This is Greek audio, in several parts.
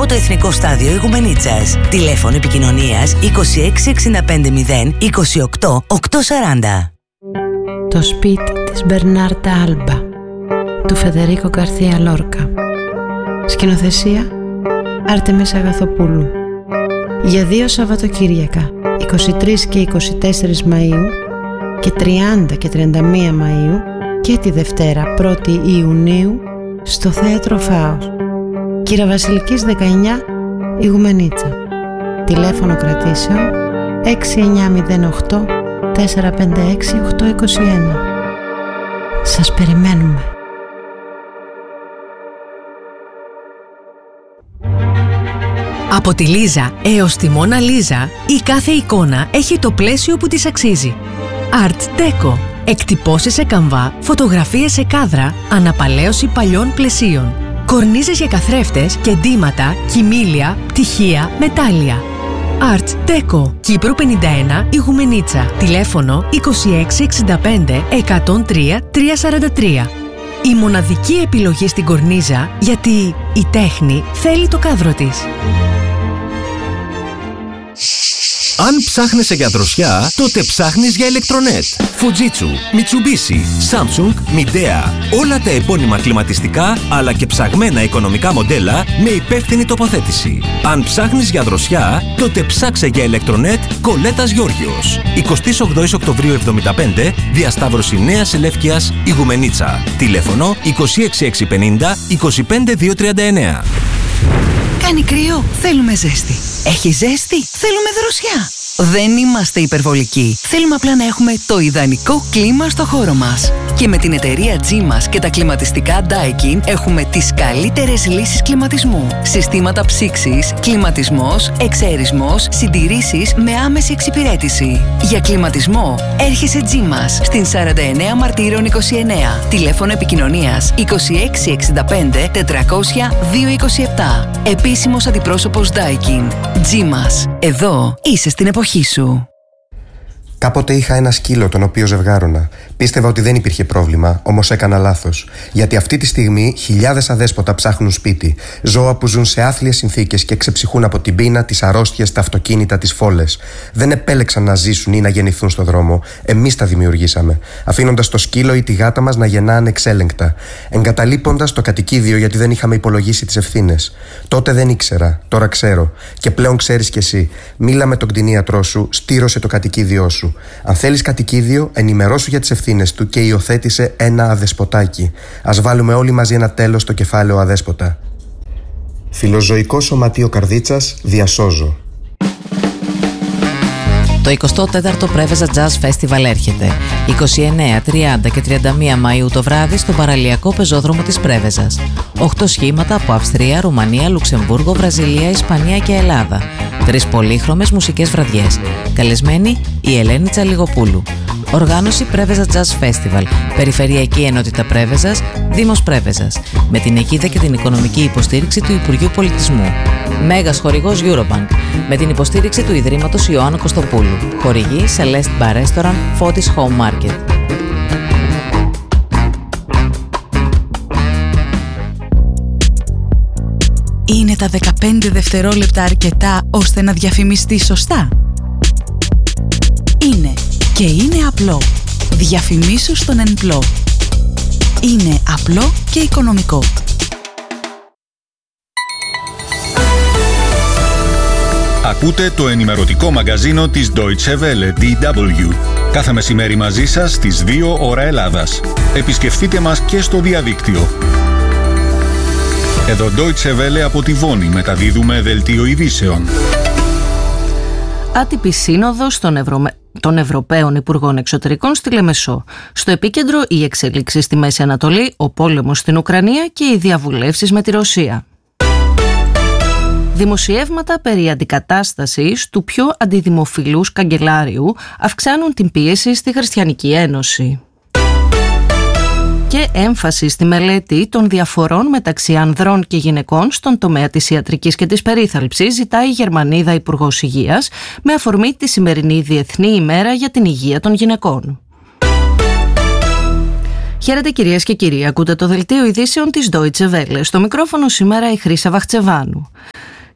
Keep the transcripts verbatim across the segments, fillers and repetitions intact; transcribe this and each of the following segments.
από το Εθνικό Στάδιο Ιγουμενίτσας. Τηλέφωνο επικοινωνίας είκοσι έξι εξήντα πέντε μηδέν είκοσι οκτώ οκτακόσια σαράντα. Το σπίτι της Μπερνάρντα Άλμπα του Φεδερίκο Γκαρθία Λόρκα. Σκηνοθεσία Άρτεμις Αγαθοπούλου. Για δύο Σαββατοκύριακα, είκοσι τρεις και είκοσι τέσσερις Μαΐου και τριάντα και τριάντα μία Μαΐου, και τη Δευτέρα πρώτη Ιουνίου στο Θέατρο Φάος, Κυραβασιλικής δεκαεννιά, Ιγουμενίτσα. Τηλέφωνο κρατήσεων έξι εννιά μηδέν οκτώ τέσσερα πέντε έξι οκτώ είκοσι ένα. Σας περιμένουμε. Από τη Λίζα έως τη Μόνα Λίζα, η κάθε εικόνα έχει το πλαίσιο που της αξίζει. Art Deco. Εκτυπώσεις σε καμβά, φωτογραφίες σε κάδρα, αναπαλαίωση παλιών πλαισίων. Κορνίζες για καθρέφτες και ντύματα, κοιμήλια, πτυχία, μετάλλια. Art Deco. Κύπρου πενήντα ένα, Ιγουμενίτσα. Τηλέφωνο είκοσι έξι εξήντα πέντε εκατόν τρία τριακόσια σαράντα τρία. Η μοναδική επιλογή στην κορνίζα, γιατί η τέχνη θέλει το κάδρο της. Αν ψάχνεσαι για δροσιά, τότε ψάχνεις για ηλεκτρονέτ. Fujitsu, Mitsubishi, Samsung, Midea. Όλα τα επώνυμα κλιματιστικά, αλλά και ψαγμένα οικονομικά μοντέλα με υπεύθυνη τοποθέτηση. Αν ψάχνεις για δροσιά, τότε ψάξε για ηλεκτρονέτ Κολέτας Γιώργιος. εικοστή όγδοη Οκτωβρίου εβδομήντα πέντε, διασταύρωση Νέας Ελεύκειας, Ιγουμενίτσα. Τηλέφωνο είκοσι έξι εξακόσια πενήντα είκοσι πέντε διακόσια τριάντα εννέα. Κάνει κρύο, θέλουμε ζέστη. Έχει ζέστη, θέλουμε δροσιά. Δεν είμαστε υπερβολικοί. Θέλουμε απλά να έχουμε το ιδανικό κλίμα στο χώρο μας. Και με την εταιρεία G-Mas και τα κλιματιστικά Daikin έχουμε τις καλύτερες λύσεις κλιματισμού. Συστήματα ψήξης, κλιματισμός, εξαερισμός, συντηρήσεις με άμεση εξυπηρέτηση. Για κλιματισμό έρχεσαι G-Mas στην σαράντα εννέα Μαρτύρων είκοσι εννέα. Τηλέφωνο επικοινωνίας είκοσι έξι εξήντα πέντε τετρακόσια διακόσια είκοσι επτά. Επίσημος αντιπρόσωπος Daikin. G-Mas. Εδώ είσαι στην εποχή σου. Κάποτε είχα ένα σκύλο τον οποίο ζευγάρωνα. Πίστευα ότι δεν υπήρχε πρόβλημα, όμως έκανα λάθος. Γιατί αυτή τη στιγμή χιλιάδες αδέσποτα ψάχνουν σπίτι. Ζώα που ζουν σε άθλιες συνθήκες και ξεψυχούν από την πείνα, τις αρρώστιες, τα αυτοκίνητα, τις φόλες. Δεν επέλεξαν να ζήσουν ή να γεννηθούν στον δρόμο. Εμείς τα δημιουργήσαμε. Αφήνοντας το σκύλο ή τη γάτα μας να γεννά ανεξέλεγκτα. Εγκαταλείποντας το κατοικίδιο γιατί δεν είχαμε υπολογίσει τις ευθύνες. Τότε δεν ήξερα, τώρα ξέρω. Και πλέον ξέρεις κι εσύ. Μίλα με τον κτηνίατρό σου, στήρωσε το κατοικίδιό σου. Αν θέλεις κατοικίδιο, ενημερώσου για τις ευθύνες του και υιοθέτησε ένα αδεσποτάκι. Ας βάλουμε όλοι μαζί ένα τέλος στο κεφάλαιο αδέσποτα. Φιλοζωικό Σωματείο Καρδίτσας, διασώζω. Το εικοστό τέταρτο Πρέβεζα Jazz Festival έρχεται είκοσι εννέα, τριάντα και τριάντα μία Μαΐου το βράδυ στο παραλιακό πεζόδρομο της Πρέβεζας. Οχτώ σχήματα από Αυστρία, Ρουμανία, Λουξεμβούργο, Βραζιλία, Ισπανία και Ελλάδα. Τρεις πολύχρωμες μουσικές βραδιές. Καλεσμένη η Ελένη Τσαλιγοπούλου. Οργάνωση Πρέβεζα Jazz Festival. Περιφερειακή Ενότητα Πρέβεζας, Δήμος Πρέβεζας. Με την αιγίδα και την οικονομική υποστήριξη του Υπουργείου Πολιτισμού. Μέγας χορηγός Eurobank. Με την υποστήριξη του Ιδρύματος Ιωάννου Κωστοπούλου. Χορηγή Celeste Bar Restaurant, Fotis Home Market. Είναι τα δεκαπέντε δευτερόλεπτα αρκετά ώστε να διαφημιστεί σωστά? Είναι και είναι απλό. Διαφημίσου στον Ενπλό. Είναι απλό και οικονομικό. Ακούτε το ενημερωτικό μαγκαζίνο της Deutsche Welle, ντι ντάμπλιου. Κάθε μεσημέρι μαζί σας στις δύο ώρα Ελλάδας. Επισκεφτείτε μας και στο διαδίκτυο. Εδώ Deutsche Welle από τη Βόνη μεταδίδουμε δελτίο ειδήσεων. Άτυπη σύνοδος των, Ευρω... των Ευρωπαίων Υπουργών Εξωτερικών στη Λεμεσό. Στο επίκεντρο οι εξελίξεις στη Μέση Ανατολή, ο πόλεμος στην Ουκρανία και οι διαβουλεύσεις με τη Ρωσία. Δημοσιεύματα περί αντικατάστασης του πιο αντιδημοφιλούς καγκελάριου αυξάνουν την πίεση στη Χριστιανική Ένωση. Και έμφαση στη μελέτη των διαφορών μεταξύ ανδρών και γυναικών στον τομέα της ιατρικής και της περίθαλψης ζητάει η Γερμανίδα Υπουργός Υγείας με αφορμή τη σημερινή Διεθνή ημέρα για την υγεία των γυναικών. Χαίρετε κυρίες και κύριοι, ακούτε το δελτίο ειδήσεων της Deutsche Welle. Στο μικρόφωνο σήμερα η Χρύσα Βαχτσεβάνου.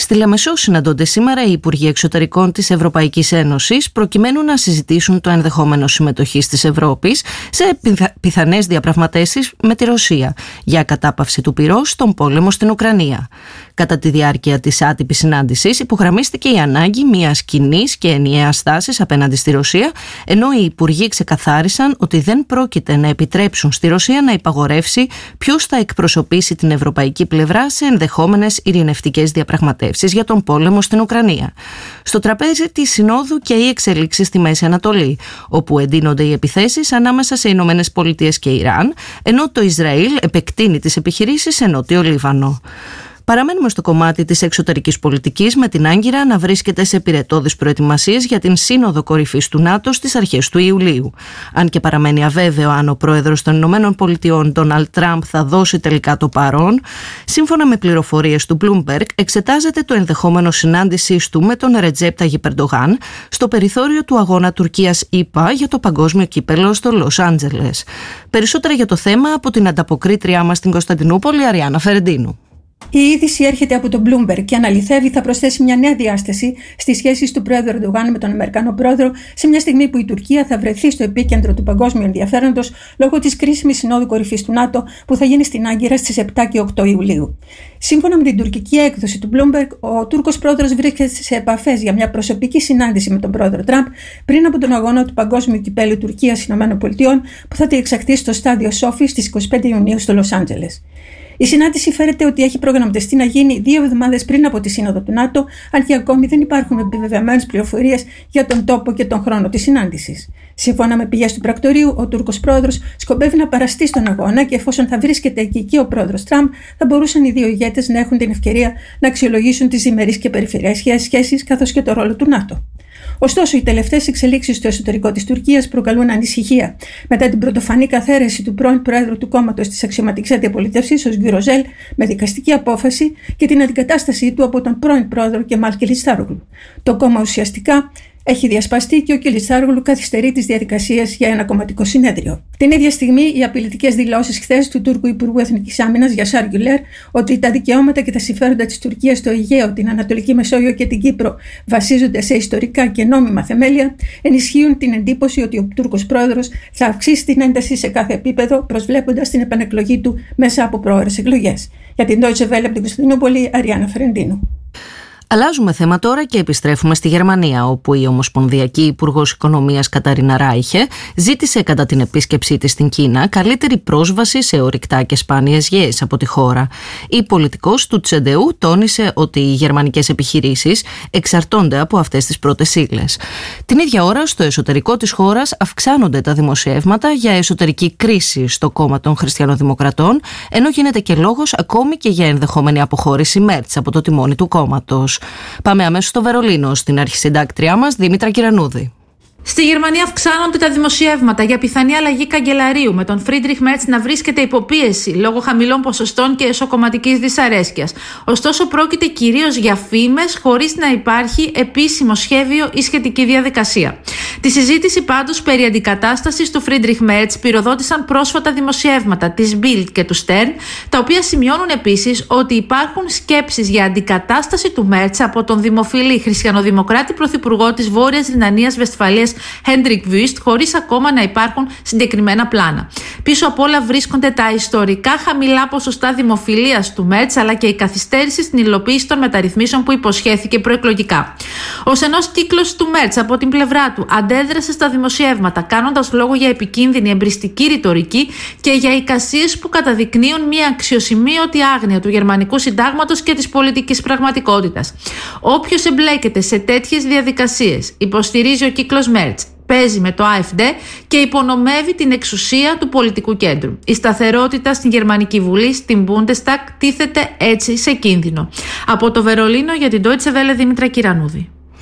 Στη Λεμεσό συναντώνται σήμερα οι Υπουργοί Εξωτερικών της Ευρωπαϊκής Ένωσης προκειμένου να συζητήσουν το ενδεχόμενο συμμετοχής της Ευρώπης σε πιθανές διαπραγματεύσεις με τη Ρωσία για κατάπαυση του πυρός στον πόλεμο στην Ουκρανία. Κατά τη διάρκεια της άτυπης συνάντησης υπογραμμίστηκε η ανάγκη μιας κοινής και ενιαίας στάσης απέναντι στη Ρωσία, ενώ οι Υπουργοί ξεκαθάρισαν ότι δεν πρόκειται να επιτρέψουν στη Ρωσία να υπαγορεύσει ποιος θα εκπροσωπήσει την ευρωπαϊκή πλευρά σε ενδεχόμενες ειρηνευτικές διαπραγματεύσεις για τον πόλεμο στην Ουκρανία. Στο τραπέζι της Συνόδου και οι εξελίξεις στη Μέση Ανατολή, όπου εντείνονται οι επιθέσεις ανάμεσα σε Ηνωμένες Πολιτείες και Ιράν, ενώ το Ισραήλ επεκτείνει τις επιχειρήσεις σε Νότιο Λίβανο. Παραμένουμε στο κομμάτι της εξωτερικής πολιτικής, με την Άγκυρα να βρίσκεται σε πυρετώδεις προετοιμασίες για την Σύνοδο Κορυφής του ΝΑΤΟ στις αρχές του Ιουλίου. Αν και παραμένει αβέβαιο αν ο πρόεδρος των Ηνωμένων Πολιτειών, Ντόναλντ Τραμπ, θα δώσει τελικά το παρόν, σύμφωνα με πληροφορίες του Bloomberg, εξετάζεται το ενδεχόμενο συνάντησής του με τον Ρετζέπ Ταγιπ Ερντογάν στο περιθώριο του αγώνα Τουρκίας-ΗΠΑ για το παγκόσμιο κύπελλο στο Λος Άντζελες. Περισσότερα για το θέμα από την ανταποκρίτριά μας στην Κωνσταντινούπολη, Αριάννα Φερεντίνου. Η είδηση έρχεται από το Bloomberg και αναλυθεύει θα προσθέσει μια νέα διάσταση στις σχέσεις του πρόεδρου Ερντογάν με τον Αμερικανό πρόεδρο, σε μια στιγμή που η Τουρκία θα βρεθεί στο επίκεντρο του παγκόσμιου ενδιαφέροντος λόγω της κρίσιμης συνόδου κορυφής του ΝΑΤΟ που θα γίνει στην Άγκυρα στις επτά και οκτώ Ιουλίου. Σύμφωνα με την τουρκική έκδοση του Bloomberg, ο Τούρκος πρόεδρος βρίσκεται σε επαφές για μια προσωπική συνάντηση με τον πρόεδρο Τραμπ πριν από τον αγώνα του παγκόσμιου κυπέλλου Τουρκίας-ΗΠΑ που θα διεξαχθεί στο στάδιο Σόφι στις είκοσι πέντε Ιουνίου στο Λος Άντζελες. Η συνάντηση φέρεται ότι έχει προγραμματιστεί να γίνει δύο εβδομάδες πριν από τη Σύνοδο του ΝΑΤΟ, αν και ακόμη δεν υπάρχουν επιβεβαιωμένες πληροφορίες για τον τόπο και τον χρόνο της συνάντησης. Σύμφωνα με πηγές του πρακτορείου, ο Τούρκος πρόεδρος σκοπεύει να παραστεί στον αγώνα και εφόσον θα βρίσκεται εκεί και ο πρόεδρος Τραμπ, θα μπορούσαν οι δύο ηγέτες να έχουν την ευκαιρία να αξιολογήσουν τις διμερείς και περιφερειακές σχέσεις καθώς και το ρόλο του ΝΑΤΟ. Ωστόσο, οι τελευταίες εξελίξεις στο εσωτερικό της Τουρκίας προκαλούν ανησυχία μετά την πρωτοφανή καθαίρεση του πρώην Προέδρου του κόμματος της Αξιωματικής Αντιπολίτευσης, ο Γκιουρόζελ, με δικαστική απόφαση και την αντικατάστασή του από τον πρώην Πρόεδρο Κεμάλ Κιλισντάρογλου. Το κόμμα ουσιαστικά έχει διασπαστεί και ο Κιλισντάρογλου καθυστερεί τις διαδικασίες για ένα κομματικό συνέδριο. Την ίδια στιγμή, οι απειλητικές δηλώσεις χθες του Τούρκου Υπουργού Εθνικής Άμυνας Γιασάρ Γκουλέρ ότι τα δικαιώματα και τα συμφέροντα της Τουρκίας στο Αιγαίο, την Ανατολική Μεσόγειο και την Κύπρο βασίζονται σε ιστορικά και νόμιμα θεμέλια, ενισχύουν την εντύπωση ότι ο Τούρκος πρόεδρος θα αυξήσει την ένταση σε κάθε επίπεδο, προσβλέποντας την επανεκλογή του μέσα από πρόωρες εκλογές. Για την Deutsche Welle από την Κωνσταντινούπολη, Αριάννα Φερεντίνου. Αλλάζουμε θέμα τώρα και επιστρέφουμε στη Γερμανία, όπου η Ομοσπονδιακή Υπουργός Οικονομίας Καταρίνα Ράιχε ζήτησε κατά την επίσκεψή της στην Κίνα καλύτερη πρόσβαση σε ορυκτά και σπάνιες γέες από τη χώρα. Η πολιτικός του Τσεντεού τόνισε ότι οι γερμανικές επιχειρήσεις εξαρτώνται από αυτές τις πρώτες ύλες. Την ίδια ώρα, στο εσωτερικό της χώρας αυξάνονται τα δημοσιεύματα για εσωτερική κρίση στο κόμμα των Χριστιανοδημοκρατών, ενώ γίνεται και λόγος ακόμη και για ενδεχόμενη αποχώρηση Μέρτς από το τιμόνι του κόμματος. Πάμε αμέσως στο Βερολίνο, στην αρχισυντάκτριά μας Δήμητρα Κυρανούδη. Στη Γερμανία αυξάνονται τα δημοσιεύματα για πιθανή αλλαγή καγκελαρίου, με τον Φρίντριχ Μέρτς να βρίσκεται υποπίεση λόγω χαμηλών ποσοστών και εσωκομματικής δυσαρέσκειας. Ωστόσο, πρόκειται κυρίως για φήμες, χωρίς να υπάρχει επίσημο σχέδιο ή σχετική διαδικασία. Τη συζήτηση πάντως περί αντικατάστασης του Φρίντριχ Μέρτς πυροδότησαν πρόσφατα δημοσιεύματα της Bild και του Stern, τα οποία σημειώνουν επίσης ότι υπάρχουν σκέψεις για αντικατάσταση του Μέρτς από τον δημοφιλή χριστιανοδημοκράτη πρωθυπουργό της Βόρειας Ρινανίας Βεσφαλίας Χέντρικ Βουίστ, χωρίς ακόμα να υπάρχουν συγκεκριμένα πλάνα. Πίσω απ' όλα βρίσκονται τα ιστορικά χαμηλά ποσοστά δημοφιλίας του Μέρτς, αλλά και η καθυστέρηση στην υλοποίηση των μεταρρυθμίσεων που υποσχέθηκε προεκλογικά. Ως ενός κύκλος του Μέρτς από την πλευρά του αντέδρασε στα δημοσιεύματα, κάνοντας λόγο για επικίνδυνη εμπριστική ρητορική και για εικασίες που καταδεικνύουν μια αξιοσημείωτη άγνοια του γερμανικού συντάγματος και της πολιτικής πραγματικότητας. Όποιος εμπλέκεται σε τέτοιες διαδικασίες υποστηρίζει ο κύκλος Μέρτς, παίζει με το AfD και υπονομεύει την εξουσία του πολιτικού κέντρου. Η σταθερότητα στην Γερμανική Βουλή, στην Bundestag, τίθεται έτσι σε κίνδυνο. Από το Βερολίνο για την Deutsche Welle, Δήμητρα Κυρανούδη.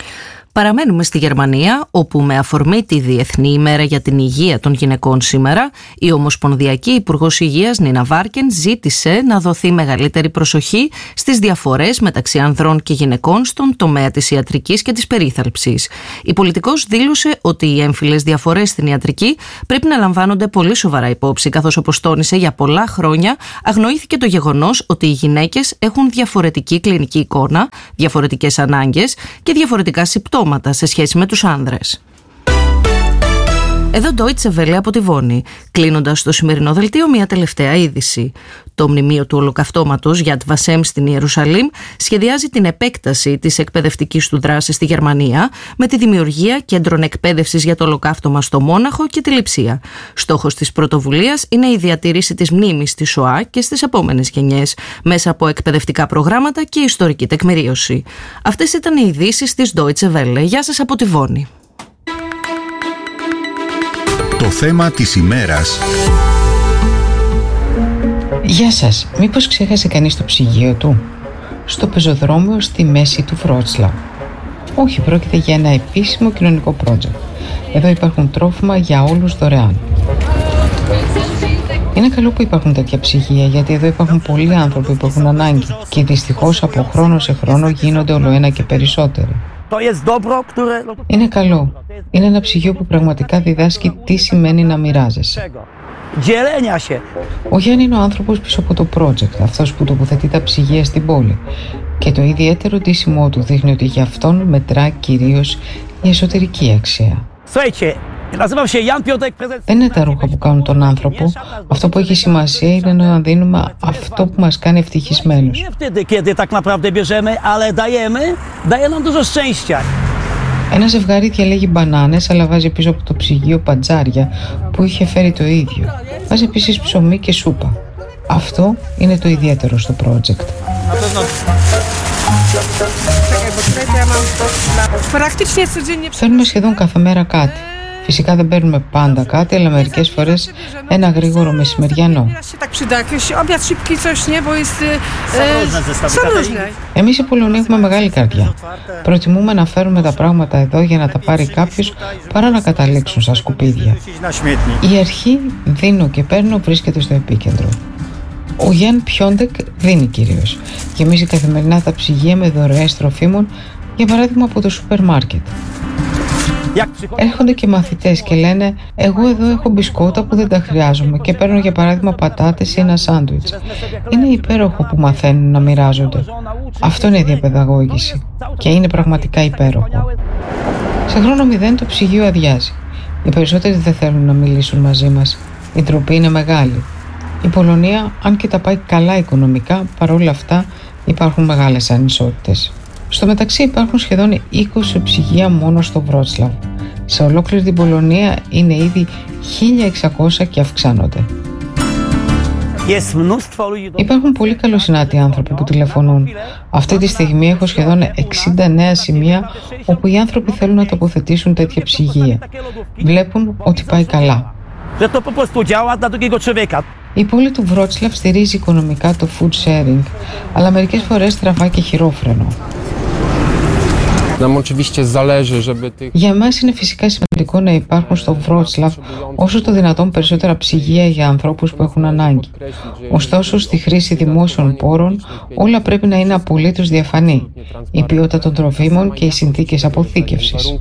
Παραμένουμε στη Γερμανία, όπου με αφορμή τη Διεθνή ημέρα για την υγεία των γυναικών σήμερα, η Ομοσπονδιακή Υπουργός Υγείας Νίνα Βάρκεν ζήτησε να δοθεί μεγαλύτερη προσοχή στις διαφορές μεταξύ ανδρών και γυναικών στον τομέα της ιατρικής και της περίθαλψης. Η πολιτικός δήλωσε ότι οι έμφυλες διαφορές στην ιατρική πρέπει να λαμβάνονται πολύ σοβαρά υπόψη, καθώς, όπως τόνισε, για πολλά χρόνια αγνοήθηκε το γεγονός ότι οι γυναίκες έχουν διαφορετική κλινική εικόνα, διαφορετικές ανάγκες και διαφορετικά συμπτώματα σε σχέση με τους άνδρες. Εδώ Deutsche Welle από τη Βόνη. Κλείνοντας το σημερινό δελτίο, μια τελευταία είδηση. Το μνημείο του Ολοκαυτώματος Yad Vashem στην Ιερουσαλήμ σχεδιάζει την επέκταση της εκπαιδευτικής του δράσης στη Γερμανία με τη δημιουργία κέντρων εκπαίδευσης για το Ολοκαύτωμα στο Μόναχο και τη Λειψία. Στόχος της πρωτοβουλίας είναι η διατήρηση της μνήμης της ΣΟΑ και στις επόμενες γενιές μέσα από εκπαιδευτικά προγράμματα και ιστορική τεκμηρίωση. Αυτές ήταν οι ειδήσεις της Deutsche Welle. Γεια σας από τη Βόνη. Το θέμα της ημέρας. Γεια σας. Μήπως ξέχασε κανείς το ψυγείο του? Στο πεζοδρόμιο στη μέση του Βρότσλαβ. Όχι, πρόκειται για ένα επίσημο κοινωνικό project. Εδώ υπάρχουν τρόφιμα για όλους δωρεάν. Είναι καλό που υπάρχουν τέτοια ψυγεία, γιατί εδώ υπάρχουν πολλοί άνθρωποι που έχουν ανάγκη και δυστυχώς από χρόνο σε χρόνο γίνονται όλο και περισσότεροι. Είναι καλό. Είναι ένα ψυγείο που πραγματικά διδάσκει τι σημαίνει να μοιράζεσαι. Ο Γιάννη είναι ο άνθρωπος πίσω από το project, αυτός που τοποθετεί τα ψυγεία στην πόλη. Και το ιδιαίτερο ντύσιμό του δείχνει ότι για αυτόν μετρά κυρίως η εσωτερική αξία. Δεν είναι τα ρούχα που κάνουν τον άνθρωπο. Αυτό που έχει σημασία είναι να δίνουμε αυτό που μας κάνει ευτυχισμένους. Ένα ζευγάρι διαλέγει μπανάνες, αλλά βάζει πίσω από το ψυγείο παντζάρια που είχε φέρει το ίδιο. Βάζει επίσης ψωμί και σούπα. Αυτό είναι το ιδιαίτερο στο project. Θέλουμε σχεδόν κάθε μέρα κάτι. Φυσικά δεν παίρνουμε πάντα κάτι, αλλά μερικές φορές ένα γρήγορο μεσημεριανό. Εμείς οι Πολωνοί έχουμε μεγάλη καρδιά. Προτιμούμε να φέρουμε τα πράγματα εδώ για να τα πάρει κάποιος παρά να καταλήξουν στα σκουπίδια. Η αρχή δίνω και παίρνω βρίσκεται στο επίκεντρο. Ο Γιάν Πιόντεκ δίνει κυρίως. Γεμίζει καθημερινά τα ψυγεία με δωρεές τροφίμων, για παράδειγμα από το σούπερ μάρκετ. Έρχονται και μαθητές και λένε «Εγώ εδώ έχω μπισκότα που δεν τα χρειάζομαι και παίρνω για παράδειγμα πατάτες ή ένα σάντουιτς». Είναι υπέροχο που μαθαίνουν να μοιράζονται. Αυτό είναι η διαπαιδαγώγηση και είναι πραγματικά υπέροχο. Σε χρόνο μηδέν το ψυγείο αδειάζει. Οι περισσότεροι δεν θέλουν να μιλήσουν μαζί μας. Η ντροπή είναι μεγάλη. Η Πολωνία, αν και τα πάει καλά οικονομικά, παρόλα αυτά υπάρχουν μεγάλες ανισότητες. Στο μεταξύ υπάρχουν σχεδόν είκοσι ψυγεία μόνο στο Βρότσλαβ. Σε ολόκληρη την Πολωνία είναι ήδη χίλια εξακόσια και αυξάνονται. Υπάρχουν πολύ καλοσυνάτοι άνθρωποι που τηλεφωνούν. Αυτή τη στιγμή έχω σχεδόν εξήντα νέα σημεία όπου οι άνθρωποι θέλουν να τοποθετήσουν τέτοια ψυγεία. Βλέπουν ότι πάει καλά. Η πόλη του Βρότσλαβ στηρίζει οικονομικά το food sharing, αλλά μερικές φορές τραβά και χειρόφρενο. Για εμάς είναι φυσικά σημαντικό να υπάρχουν στο Βρότσλαβ όσο το δυνατόν περισσότερα ψυγεία για ανθρώπους που έχουν ανάγκη. Ωστόσο, στη χρήση δημόσιων πόρων όλα πρέπει να είναι απολύτως διαφανή. Η ποιότητα των τροφίμων και οι συνθήκες αποθήκευσης.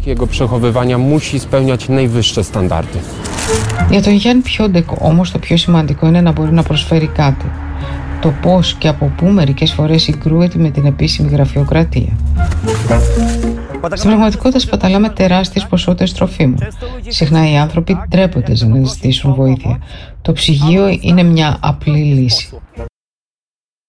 Για τον Γιάννη Πιόντεκ όμως το πιο σημαντικό είναι να μπορεί να προσφέρει κάτι. Το πώς και από πού μερικές φορές συγκρούεται με την επίσημη γραφειοκρατία. Στην πραγματικότητα σπαταλάμε τεράστιες ποσότητες τροφίμων. Συχνά οι άνθρωποι ντρέπονται να ζητήσουν βοήθεια. Το ψυγείο είναι μια απλή λύση.